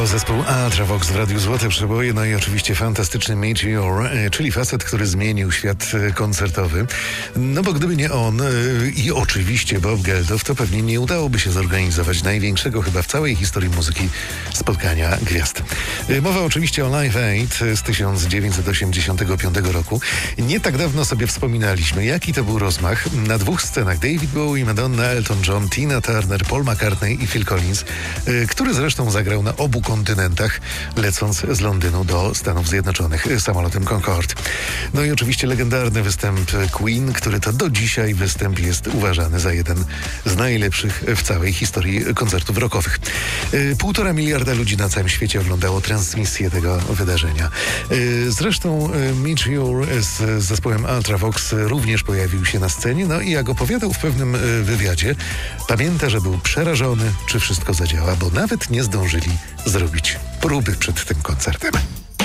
To zespół Ultravox w Radiu Złote Przeboje, no i oczywiście fantastyczny Meteor, czyli facet, który zmienił świat koncertowy. No bo gdyby nie on i oczywiście Bob Geldof, to pewnie nie udałoby się zorganizować największego chyba w całej historii muzyki spotkania gwiazd. Mowa oczywiście o Live Aid z 1985 roku. Nie tak dawno sobie wspominaliśmy, jaki to był rozmach. Na dwóch scenach David Bowie, Madonna, Elton John, Tina Turner, Paul McCartney i Phil Collins, który zresztą zagrał na obu kontynentach, lecąc z Londynu do Stanów Zjednoczonych samolotem Concorde. No i oczywiście legendarny występ Queen, który to do dzisiaj występ jest uważany za jeden z najlepszych w całej historii koncertów rockowych. 1,5 miliarda ludzi na całym świecie oglądało transmisję tego wydarzenia. Zresztą Meteor z zespołem Ultravox również pojawił się na scenie, no i jak opowiadał w pewnym wywiadzie, pamięta, że był przerażony, czy wszystko zadziała, bo nawet nie zdążyli zrobić próby przed tym koncertem.